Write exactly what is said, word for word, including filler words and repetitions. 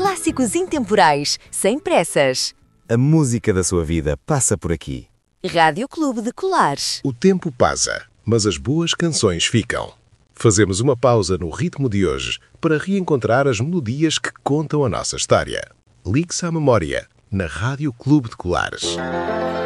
Clássicos intemporais, sem pressas. A música da sua vida passa por aqui. Rádio Clube de Colares. O tempo passa, mas as boas canções ficam. Fazemos uma pausa no ritmo de hoje para reencontrar as melodias que contam a nossa história. Ligue-se à memória, na Rádio Clube de Colares.